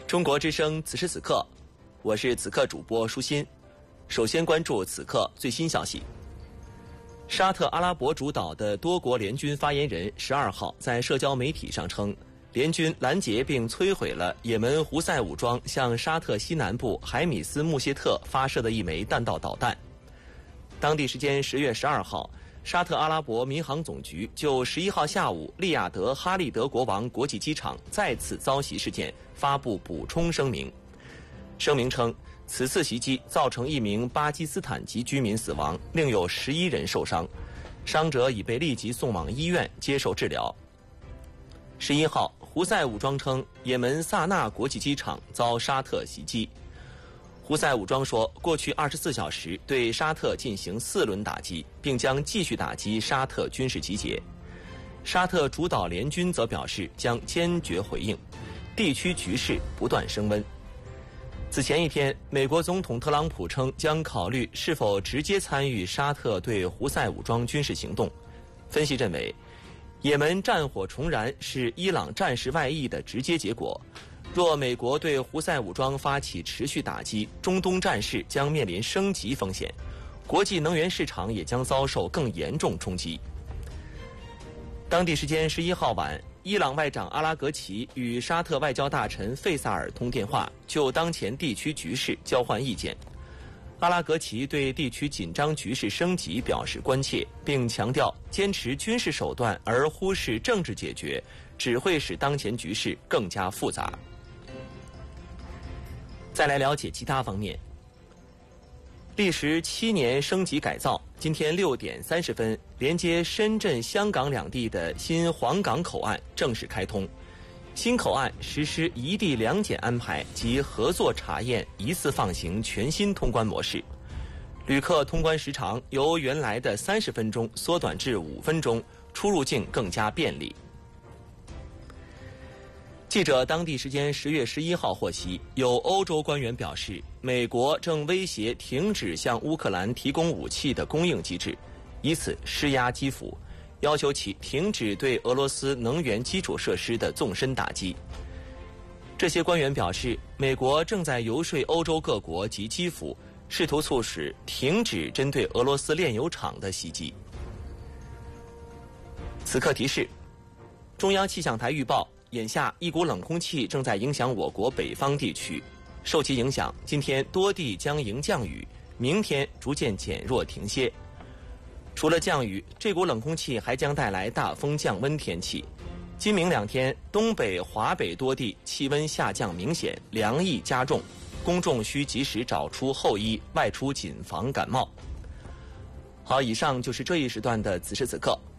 中国之声此时此刻，我是此刻主播舒心。首先关注此刻最新消息。沙特阿拉伯主导的多国联军发言人12号在社交媒体上称，联军拦截并摧毁了也门胡塞武装向沙特西南部海米斯穆谢特发射的一枚弹道导弹。当地时间10月12号，沙特阿拉伯民航总局就11号下午利雅得哈利德国王国际机场再次遭袭事件发布补充声明。声明称，此次袭击造成一名巴基斯坦籍居民死亡，另有11人受伤，伤者已被立即送往医院接受治疗。11号，胡塞武装称也门萨那国际机场遭沙特袭击。胡塞武装说，过去24小时对沙特进行4轮打击，并将继续打击沙特军事集结。沙特主导联军则表示将坚决回应，地区局势不断升温。此前一天，美国总统特朗普称将考虑是否直接参与沙特对胡塞武装军事行动。分析认为，也门战火重燃是伊朗战事外溢的直接结果。若美国对胡塞武装发起持续打击，中东战事将面临升级风险，国际能源市场也将遭受更严重冲击。当地时间11号晚，伊朗外长阿拉格齐与沙特外交大臣费萨尔通电话，就当前地区局势交换意见。阿拉格齐对地区紧张局势升级表示关切，并强调坚持军事手段而忽视政治解决，只会使当前局势更加复杂。再来了解其他方面。历时7年升级改造，今天6点30分，连接深圳、香港两地的新皇岗口岸正式开通。新口岸实施一地两检安排及合作查验一次放行全新通关模式，旅客通关时长由原来的30分钟缩短至5分钟，出入境更加便利。记者当地时间10月11号获悉，有欧洲官员表示，美国正威胁停止向乌克兰提供武器的供应机制，以此施压基辅，要求其停止对俄罗斯能源基础设施的纵深打击。这些官员表示，美国正在游说欧洲各国及基辅，试图促使停止针对俄罗斯炼油厂的袭击。此刻提示，中央气象台预报，眼下一股冷空气正在影响我国北方地区，受其影响，今天多地将迎降雨，明天逐渐减弱停歇。除了降雨，这股冷空气还将带来大风降温天气。今明2天，东北、华北多地气温下降明显，凉意加重，公众需及时找出厚衣，外出谨防感冒。好，以上就是这一时段的此时此刻。